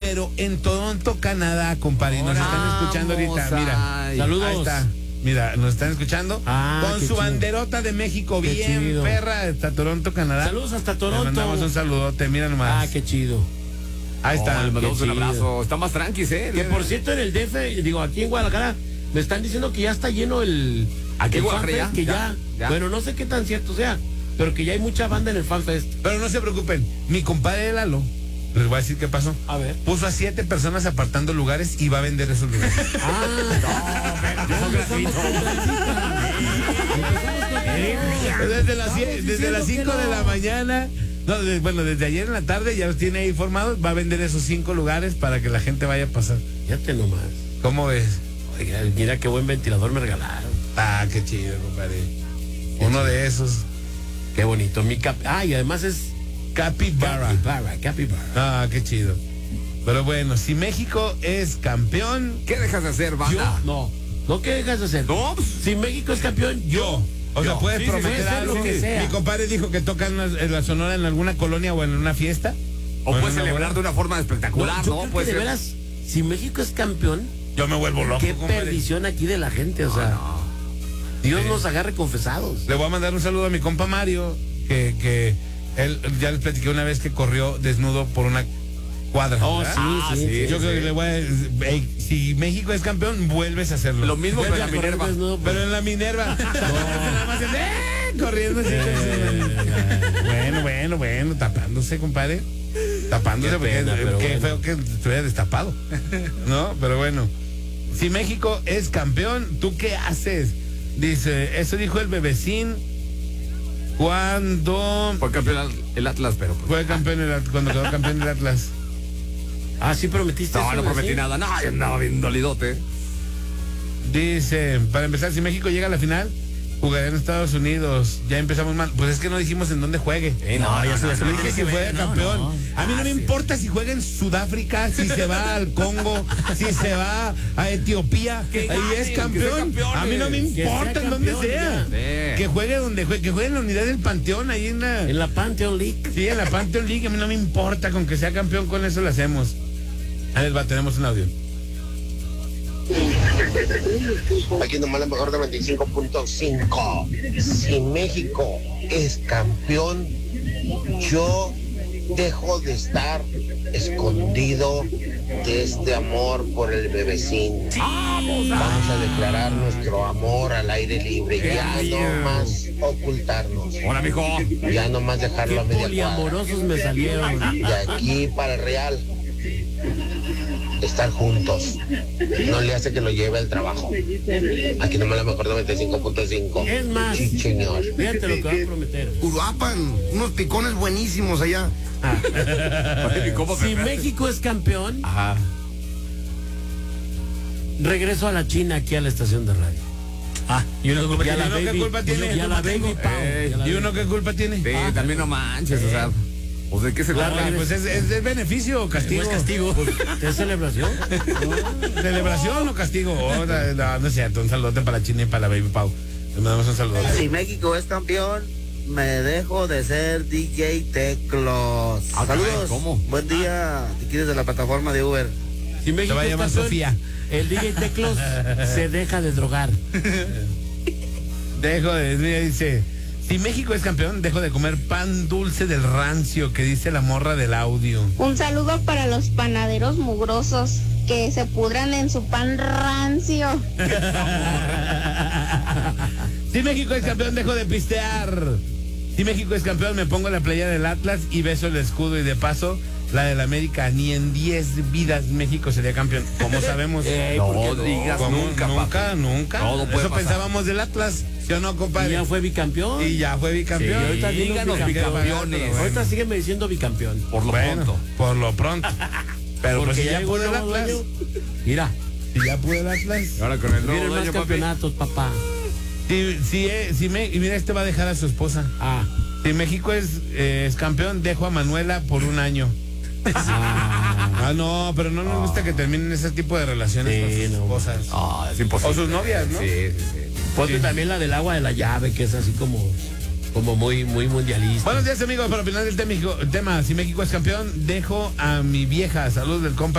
pero en Toronto, Canadá, compadre. Nos están escuchando ahorita, mira. Saludos. Ahí está. Mira, nos están escuchando con su banderota de México, qué bien chido. Perra, hasta Toronto, Canadá. Saludos hasta Toronto. Le mandamos un saludote, mira nomás. Qué chido. Ahí está. Le mandamos Qué un chido. abrazo. Está más tranquis, Que por cierto, en el DF, digo, aquí en Guadalajara, me están diciendo que ya está lleno el. ¿Aquí en el Guadalajara FanFest, que ya. Bueno, no sé qué tan cierto sea, pero que ya hay mucha banda en el FanFest. Pero no se preocupen, mi compadre Lalo, les voy a decir qué pasó. A ver. Puso a 7 personas apartando lugares y va a vender esos lugares. Desde las 5 de la mañana. No, desde ayer en la tarde ya los tiene ahí formados. Va a vender esos 5 lugares para que la gente vaya a pasar. Fíjate nomás. ¿Cómo ves? Oiga, mira qué buen ventilador me regalaron. Ah, qué chido, compadre. Uno de esos. Qué bonito. Y además es Capybara. Capybara. Ah, qué chido. Pero bueno, si México es campeón, ¿Qué dejas de hacer, banda? No, ¿qué dejas de hacer? No, Si México es campeón, yo. O sea, puedes Sí, prometer puede ser algo. lo que sea. Mi compadre dijo que tocan en la Sonora en alguna colonia o en una fiesta. o en puedes una celebrar boda. de una forma espectacular, Yo ¿no? creo Puede que de ser. veras, si México es campeón, Yo me vuelvo loco, qué compadre. perdición aquí de la gente, o sea. Dios nos agarre confesados. Le voy a mandar un saludo a mi compa Mario, que él ya les platiqué una vez que corrió desnudo por una cuadra. Oh, ¿verdad? sí. Yo creo que le voy a... si México es campeón, vuelves a hacerlo. Lo mismo que Vuelve la a correr Minerva. desnudo, Pero en la Minerva. Nada más corriendo así. Bueno, tapándose, compadre. Tapándose, Qué pena, porque pero qué bueno. feo que estuviera destapado. ¿No? Pero bueno. Si México es campeón, ¿tú qué haces? Dice, eso dijo el bebecín cuando Fue campeón el Atlas, pero. pues, fue campeón cuando quedó campeón el Atlas. Sí prometiste No, eso, no prometí ¿sí? nada. No, yo andaba bien dolidote. Dice, para empezar, si México llega a la final, jugaría en Estados Unidos. Ya empezamos mal. Pues es que no dijimos en dónde juegue. Ya se Yo dije si juega campeón. A mí no me importa si juega en Sudáfrica, si se va al Congo, si se va a Etiopía. Que Ahí ganen, es que campeón. sean campeones. A mí no me Que sea importa en donde campeón, sea. ya. Que juegue donde juegue, que juegue en la unidad del Panteón, ahí en la... En la Pantheon League. Sí, en la Pantheon League. A mí no me importa, con que sea campeón, con eso lo hacemos. A ver, tenemos un audio. Aquí nomás la mejor de 25.5. Si México es campeón, yo dejo de estar escondido de este amor por el bebecín. Vamos a declarar nuestro amor al aire libre. Ya no más ocultarnos. Hola, mijo. Ya no más dejarlo a Qué media cuadra. poliamorosos me salieron. De aquí para el Real, estar juntos. No le hace que lo lleve al trabajo. Aquí nomás la mejor de 95.5. Es más, Sí, señor. fíjate lo que va a prometer. Uruapan, unos picones buenísimos allá. ¿Cómo Si México es campeón, Ajá. regreso a la China aquí a la estación de radio. ¿Y uno qué Y a la culpa tiene? baby, ¿Culpa tiene? y a la baby Pau. ¿Y uno qué culpa tiene? Sí, también no manches, o sea. ¿O de qué se Claro, trata? Pues es beneficio o castigo. ¿Es castigo? ¿Es celebración? ¿Celebración o castigo? No es cierto. Un saludote para la China y para la Baby Pau. Le mandamos un saludo. Si México es campeón, me dejo de ser DJ Teclos. Saludos. ¿Cómo? Buen día, aquí desde la plataforma de Uber. Si México Se va a es llamar campeón, Sofía. el DJ Teclos se deja de drogar. Mira, dice, si México es campeón, dejo de comer pan dulce del rancio, que dice la morra del audio. Un saludo para los panaderos mugrosos que se pudran en su pan rancio. Si México es campeón, dejo de pistear. Si México es campeón, me pongo la playa del Atlas y beso el escudo y de paso la del América. Ni en 10 vidas México sería campeón. ¿Cómo sabemos? No digas ¿Cómo? nunca, papi. Nunca. Todo puede Eso pasar. pensábamos del Atlas, ¿sí o no, Y compadre? ya fue bicampeón. Y ya fue bicampeón. Sí, ahorita dinos díganos bicampeón. bicampeones. Bueno. Ahorita sígueme diciendo bicampeón. Por lo Bueno, pronto. por lo pronto. Pero pues si ya llegó pudo el nuevo Atlas. dueño. Mira, Si ya pudo el Atlas. Ahora con el nuevo vienen más dueño, papi. campeonatos, papá. Y mira, este va a dejar a su esposa. Si México es campeón, dejo a Manuela por un año. No, pero no nos gusta que terminen ese tipo de relaciones Sí, con sus no, esposas. Es imposible. O sus novias, ¿no? Sí. Ponte también la del agua de la llave, que es así como muy mundialista. Buenos días, amigos. Para opinar del tema, si México es campeón, dejo a mi vieja. Saludos del compa